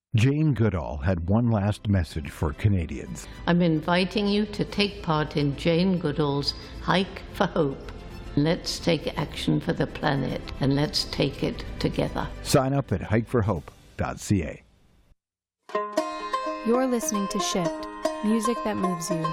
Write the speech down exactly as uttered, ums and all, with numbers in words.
Jane Goodall had one last message for Canadians. I'm inviting you to take part in Jane Goodall's Hike for Hope. Let's take action for the planet, and let's take it together. Sign up at hike for hope dot c a. You're listening to Shift, music that moves you.